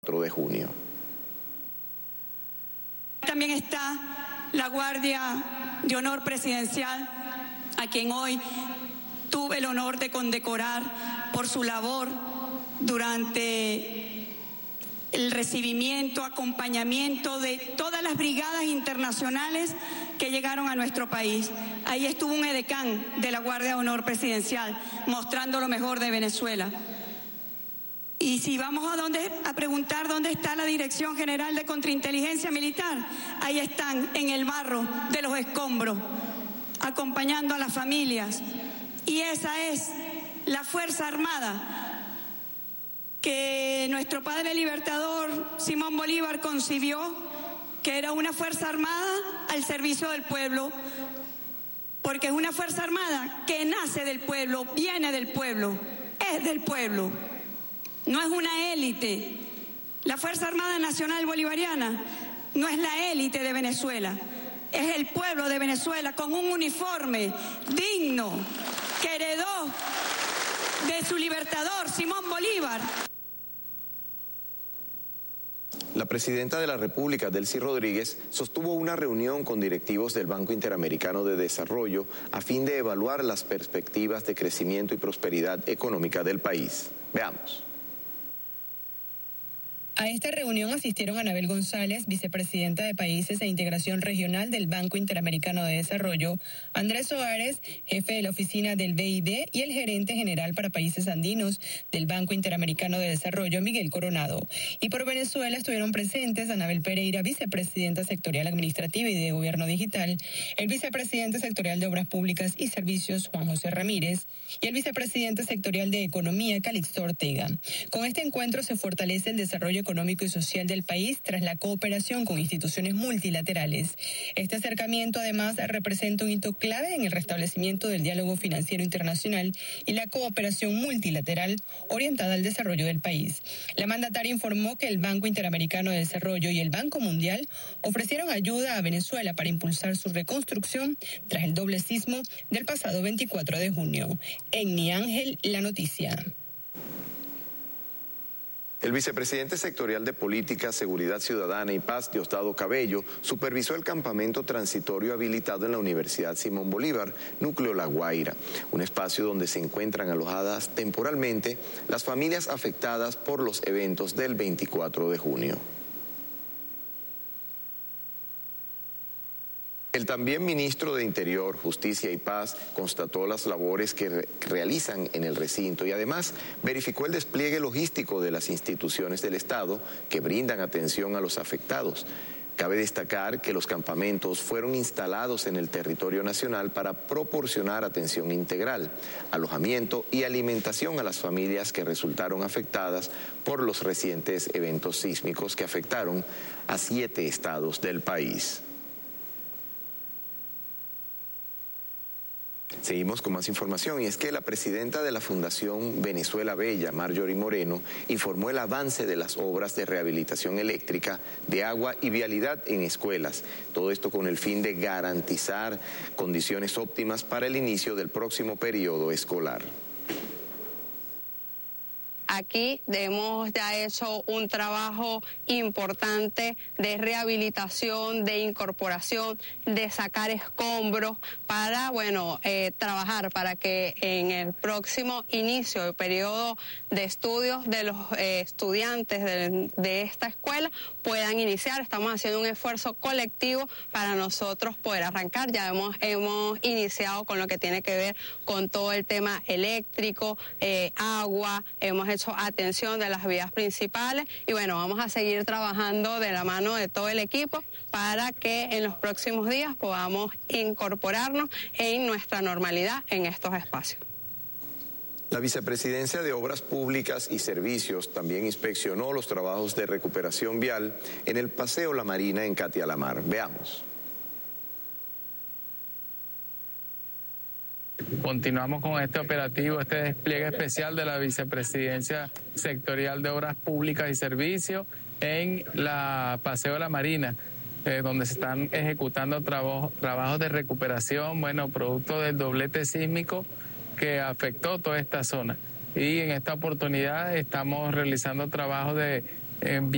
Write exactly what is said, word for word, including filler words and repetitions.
cuatro de junio. También está la Guardia de Honor Presidencial, a quien hoy tuve el honor de condecorar por su labor durante el recibimiento, acompañamiento de todas las brigadas internacionales que llegaron a nuestro país. Ahí estuvo un edecán de la Guardia de Honor Presidencial mostrando lo mejor de Venezuela. Y si vamos a, dónde, a preguntar dónde está la Dirección General de Contrainteligencia Militar, ahí están, en el barro de los escombros, acompañando a las familias. Y esa es la Fuerza Armada que nuestro padre libertador Simón Bolívar concibió, que era una Fuerza Armada al servicio del pueblo, porque es una Fuerza Armada que nace del pueblo, viene del pueblo, es del pueblo. No es una élite. La Fuerza Armada Nacional Bolivariana no es la élite de Venezuela, es el pueblo de Venezuela con un uniforme digno que heredó de su libertador Simón Bolívar. La presidenta de la República, Delcy Rodríguez, sostuvo una reunión con directivos del Banco Interamericano de Desarrollo a fin de evaluar las perspectivas de crecimiento y prosperidad económica del país. Veamos. A esta reunión asistieron Anabel González, vicepresidenta de Países e Integración Regional del Banco Interamericano de Desarrollo, Andrés Soares, jefe de la oficina del B I D, y el gerente general para países andinos del Banco Interamericano de Desarrollo, Miguel Coronado. Y por Venezuela estuvieron presentes Anabel Pereira, vicepresidenta sectorial administrativa y de Gobierno Digital, el vicepresidente sectorial de Obras Públicas y Servicios, Juan José Ramírez, y el vicepresidente sectorial de Economía, Calixto Ortega. Con este encuentro se fortalece el desarrollo económico y social del país tras la cooperación con instituciones multilaterales. Este acercamiento además representa un hito clave en el restablecimiento del diálogo financiero internacional y la cooperación multilateral orientada al desarrollo del país. La mandataria informó que el Banco Interamericano de Desarrollo y el Banco Mundial ofrecieron ayuda a Venezuela para impulsar su reconstrucción tras el doble sismo del pasado veinticuatro de junio. Enni Ángel, La Noticia. El vicepresidente sectorial de Política, Seguridad Ciudadana y Paz, Diosdado Cabello, supervisó el campamento transitorio habilitado en la Universidad Simón Bolívar, Núcleo La Guaira, un espacio donde se encuentran alojadas temporalmente las familias afectadas por los eventos del veinticuatro de junio. El también ministro de Interior, Justicia y Paz constató las labores que re realizan en el recinto y además verificó el despliegue logístico de las instituciones del Estado que brindan atención a los afectados. Cabe destacar que los campamentos fueron instalados en el territorio nacional para proporcionar atención integral, alojamiento y alimentación a las familias que resultaron afectadas por los recientes eventos sísmicos que afectaron a siete estados del país. Seguimos con más información y es que la presidenta de la Fundación Venezuela Bella, Marjorie Moreno, informó el avance de las obras de rehabilitación eléctrica, de agua y vialidad en escuelas. Todo esto con el fin de garantizar condiciones óptimas para el inicio del próximo periodo escolar. Aquí hemos ya hecho un trabajo importante de rehabilitación, de incorporación, de sacar escombros para, bueno, eh, trabajar para que en el próximo inicio del periodo de estudios de los eh, estudiantes de, de esta escuela puedan iniciar. Estamos haciendo un esfuerzo colectivo para nosotros poder arrancar. Ya hemos, hemos iniciado con lo que tiene que ver con todo el tema eléctrico, eh, agua, hemos hecho atención de las vías principales y bueno, vamos a seguir trabajando de la mano de todo el equipo para que en los próximos días podamos incorporarnos en nuestra normalidad en estos espacios. La Vicepresidencia de Obras Públicas y Servicios también inspeccionó los trabajos de recuperación vial en el Paseo La Marina en Catia La Mar. Veamos. Continuamos con este operativo, este despliegue especial de la Vicepresidencia Sectorial de Obras Públicas y Servicios en la Paseo La Marina, eh, donde se están ejecutando trabajo, trabajos de recuperación, bueno, producto del doblete sísmico que afectó toda esta zona. Y en esta oportunidad estamos realizando trabajos de envío